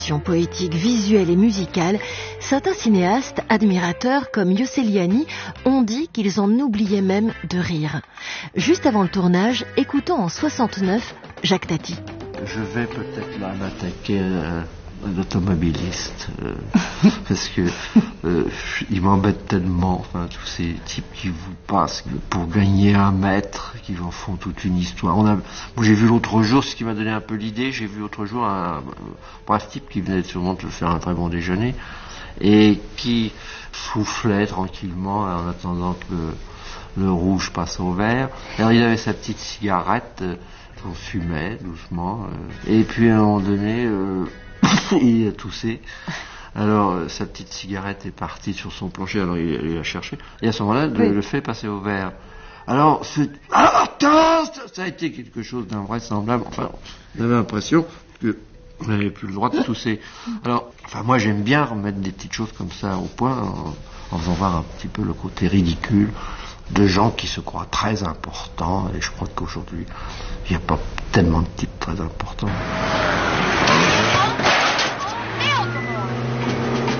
Poétique, visuelle et musicale, certains cinéastes, admirateurs comme Yosseliani, ont dit qu'ils en oubliaient même de rire. Juste avant le tournage, écoutons en 69 Jacques Tati. Je vais peut-être là m'attaquer à un automobiliste parce que il m'embête tellement, tous ces types qui vous passent pour gagner 1 mètre, qui en font toute une histoire. Moi, j'ai vu l'autre jour, ce qui m'a donné un peu l'idée, j'ai vu l'autre jour un brave type qui venait sûrement de faire un très bon déjeuner et qui soufflait tranquillement en attendant que le rouge passe au vert. Alors il avait sa petite cigarette qu'on fumait doucement et puis à un moment donné il a toussé. Alors sa petite cigarette est partie sur son plancher, alors il l'a cherché et à ce moment-là le fait passer au vert. Alors ça a été quelque chose d'invraisemblable. Enfin, on avait l'impression que on n'avait plus le droit de tousser. Alors, moi j'aime bien remettre des petites choses comme ça au point en faisant voir un petit peu le côté ridicule de gens qui se croient très importants, et je crois qu'aujourd'hui il n'y a pas tellement de types très importants.